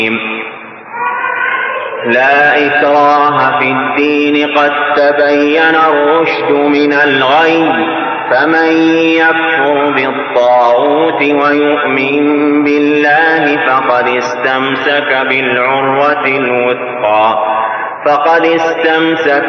لا إكراه في الدين قد تبين الرشد من الغي فمن يكفر بالطاغوت ويؤمن بالله فقد استمسك